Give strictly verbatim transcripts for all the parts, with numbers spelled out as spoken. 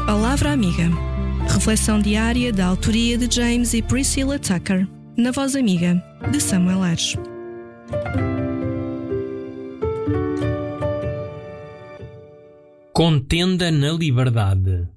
Palavra Amiga. Reflexão diária da autoria de James e Priscilla Tucker, na voz amiga de Samuel Ares. Contenda na liberdade.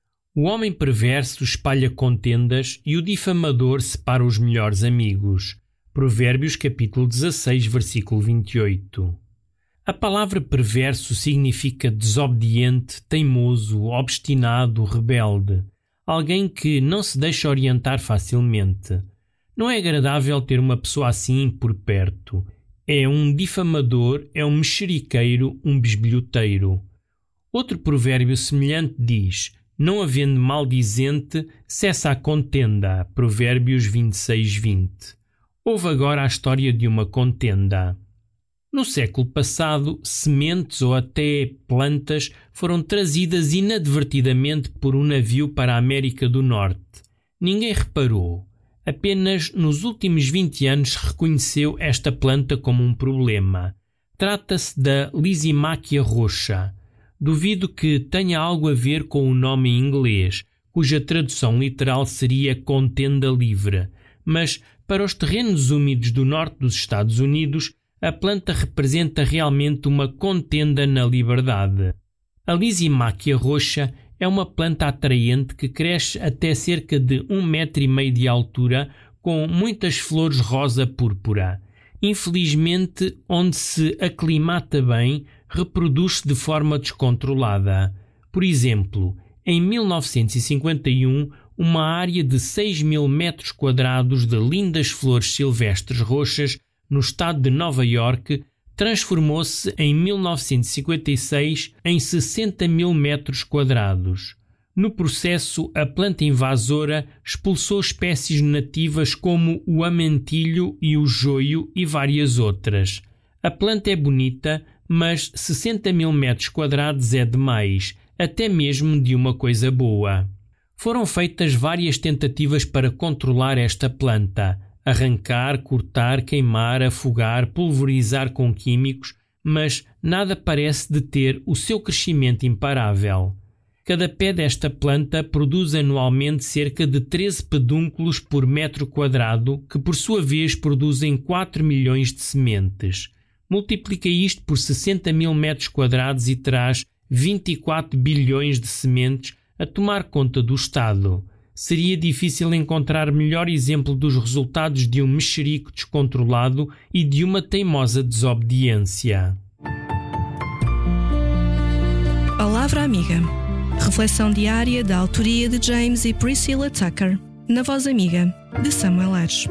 O homem perverso espalha contendas e o difamador separa os melhores amigos. Provérbios capítulo dezasseis, versículo vinte e oito. A palavra perverso significa desobediente, teimoso, obstinado, rebelde. Alguém que não se deixa orientar facilmente. Não é agradável ter uma pessoa assim por perto. É um difamador, é um mexeriqueiro, um bisbilhoteiro. Outro provérbio semelhante diz: não havendo maldizente, cessa a contenda. Provérbios vinte e seis, vinte. Houve agora a história de uma contenda. No século passado, sementes ou até plantas foram trazidas inadvertidamente por um navio para a América do Norte. Ninguém reparou. Apenas nos últimos vinte anos se reconheceu esta planta como um problema. Trata-se da Lysimachia roxa. Duvido que tenha algo a ver com o nome em inglês, cuja tradução literal seria contenda livre, mas para os terrenos úmidos do norte dos Estados Unidos, a planta representa realmente uma contenda na liberdade. A Lysimachia roxa é uma planta atraente que cresce até cerca de um metro e meio de altura, com muitas flores rosa-púrpura. Infelizmente, onde se aclimata bem, reproduz-se de forma descontrolada. Por exemplo, em mil novecentos e cinquenta e um, uma área de seis mil metros quadrados de lindas flores silvestres roxas no estado de Nova Iorque transformou-se em mil novecentos e cinquenta e seis em sessenta mil metros quadrados. No processo, a planta invasora expulsou espécies nativas como o amentilho e o joio e várias outras. A planta é bonita, mas sessenta mil metros quadrados é demais, até mesmo de uma coisa boa. Foram feitas várias tentativas para controlar esta planta, arrancar, cortar, queimar, afogar, pulverizar com químicos, mas nada parece deter o seu crescimento imparável. Cada pé desta planta produz anualmente cerca de treze pedúnculos por metro quadrado, que por sua vez produzem quatro milhões de sementes. Multiplica isto por sessenta mil metros quadrados e terás vinte e quatro bilhões de sementes a tomar conta do estado. Seria difícil encontrar melhor exemplo dos resultados de um mexerico descontrolado e de uma teimosa desobediência. Palavra Amiga. Reflexão diária da autoria de James e Priscilla Tucker, na voz amiga de Samuel Ares.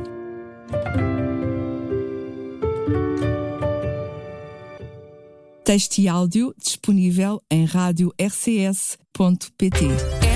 Texto e áudio disponível em rádio r c s ponto p t.